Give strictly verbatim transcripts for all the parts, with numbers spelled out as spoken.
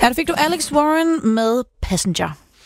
Ja, der fik du Alex Warren med Passenger.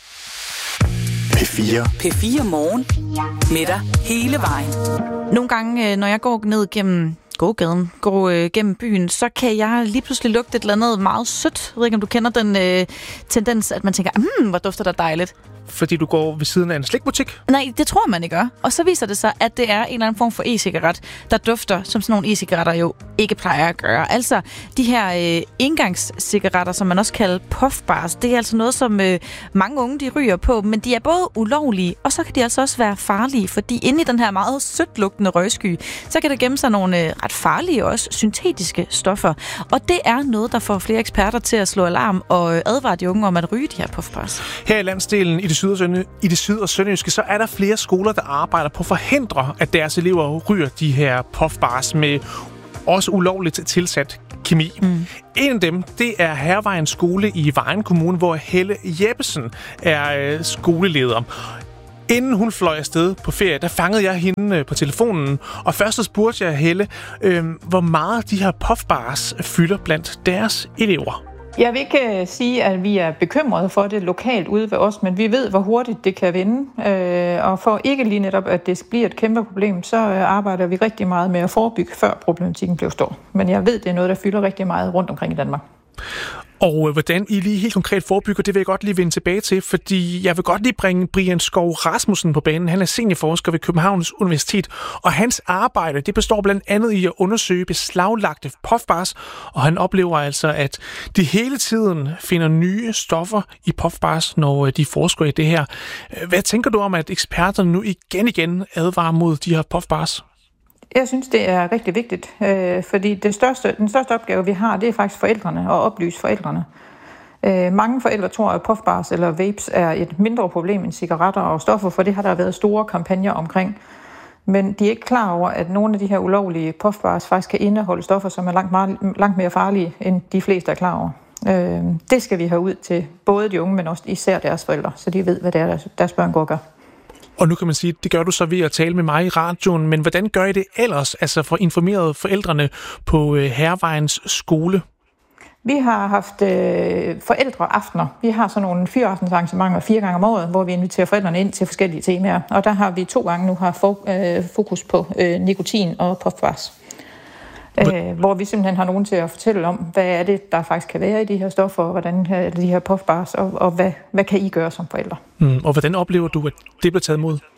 P fire. P fire Morgen. Med dig hele vejen. Nogle gange, når jeg går ned gennem gågaden, går øh, gennem byen, så kan jeg lige pludselig lugte et eller andet meget sødt. Jeg ved ikke, om du kender den øh, tendens, at man tænker, hmm, hvor dufter det dejligt. Fordi du går ved siden af en slikbutik? Nej, det tror man ikke gør. Og så viser det sig, at det er en eller anden form for e-cigaret, der dufter, som sådan nogle e-cigaretter jo ikke plejer at gøre. Altså, de her øh, indgangscigaretter, som man også kalder puffbars, det er altså noget, som øh, mange unge de ryger på, men de er både ulovlige, og så kan de altså også være farlige, fordi inde i den her meget sødt lugtende røgsky, så kan der gemme sig nogle øh, ret farlige og også syntetiske stoffer. Og det er noget, der får flere eksperter til at slå alarm og øh, advare de unge om at ryge de her puffbars. Her i landsdelen i det syd og sønde, i det syd- og sønderjyske, så er der flere skoler, der arbejder på at forhindre, at deres elever ryger de her puffbars med også ulovligt tilsat kemi. Mm. En af dem, det er Hærvejens skole i Vejen Kommune, hvor Helle Jeppesen er øh, skoleleder. Inden hun fløj afsted på ferie, der fangede jeg hende på telefonen, og først så spurgte jeg Helle, øh, hvor meget de her puffbars fylder blandt deres elever. Jeg vil ikke uh, sige, at vi er bekymrede for det lokalt ude ved os, men vi ved, hvor hurtigt det kan vende. Uh, og for ikke lige netop, at det bliver et kæmpe problem, så uh, arbejder vi rigtig meget med at forebygge, før problematikken bliver stor. Men jeg ved, det er noget, der fylder rigtig meget rundt omkring i Danmark. Og øh, hvordan I lige helt konkret forebygger, det vil jeg godt lige vende tilbage til, fordi jeg vil godt lige bringe Brian Skov Rasmussen på banen. Han er seniorforsker ved Københavns Universitet, og hans arbejde, det består blandt andet i at undersøge beslaglagte puffbars, og han oplever altså, at de hele tiden finder nye stoffer i puffbars, når de forsker i det her. Hvad tænker du om, at eksperterne nu igen igen advarer mod de her puffbars? Jeg synes, det er rigtig vigtigt, øh, fordi det største, den største opgave, vi har, det er faktisk forældrene, og oplyse forældrene. Øh, mange forældre tror, at puffbars eller vapes er et mindre problem end cigaretter og stoffer, for det har der været store kampagner omkring. Men de er ikke klar over, at nogle af de her ulovlige puffbars faktisk kan indeholde stoffer, som er langt, meget, langt mere farlige, end de fleste er klar over. Øh, det skal vi have ud til både de unge, men også især deres forældre, så de ved, hvad det er, deres, deres børn går og gør. Og nu kan man sige, det gør du så ved at tale med mig i radioen, men hvordan gør I det ellers, altså for informerede forældrene på Hærvejens skole? Vi har haft øh, forældreaftener. Vi har sådan nogle fyraftensarrangementer fire gange om året, hvor vi inviterer forældrene ind til forskellige temaer. Og der har vi to gange nu har øh, fokus på øh, nikotin og puffbars. Øh, hvor vi simpelthen har nogen til at fortælle om, hvad er det, der faktisk kan være i de her stoffer, og hvordan er de her puffbars, og, og hvad, hvad kan I gøre som forældre? Mm, og hvordan oplever du, at det bliver taget imod?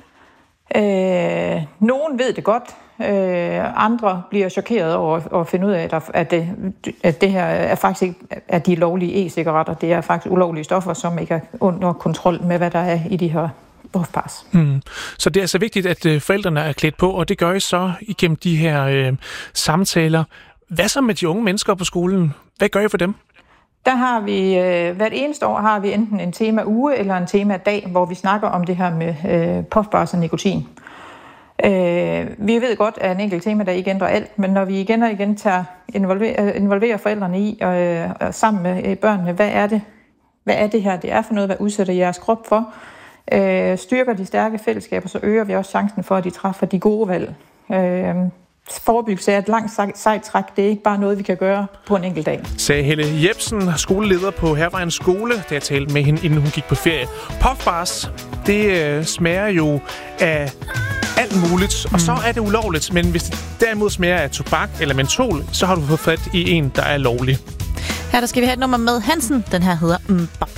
Øh, nogen ved det godt. Øh, andre bliver chokeret over at finde ud af, at det, at det her er faktisk ikke er de lovlige e-cigaretter. Det er faktisk ulovlige stoffer, som ikke er under kontrol med, hvad der er i de her puffbars. Mm. Så det er altså vigtigt, at øh, forældrene er klædt på, og det gør I så igennem de her øh, samtaler. Hvad så med de unge mennesker på skolen? Hvad gør I for dem? Der har vi, øh, hvert eneste år har vi enten en tema uge eller en tema dag, hvor vi snakker om det her med øh, puffbars og nikotin. Øh, vi ved godt, at en enkelt tema, der ikke ændrer alt, men når vi igen og igen tager involverer, involverer forældrene i, og, og sammen med børnene, hvad er det, hvad er det her, det er for noget, hvad udsætter jeres krop for, øh, styrker de stærke fællesskaber, så øger vi også chancen for, at de træffer de gode valg. Øh, Forebyggelse er et langt sejt træk. Det er ikke bare noget, vi kan gøre på en enkelt dag. Sagde Helle Jeppesen, skoleleder på Hærvejens skole, da jeg talte med hende, inden hun gik på ferie. Puffbars, det øh, smager jo af alt muligt, og mm. så er det ulovligt. Men hvis det derimod smager af tobak eller mentol, så har du fået fat i en, der er lovlig. Her der skal vi have et nummer med Hansen. Den her hedder Mbap.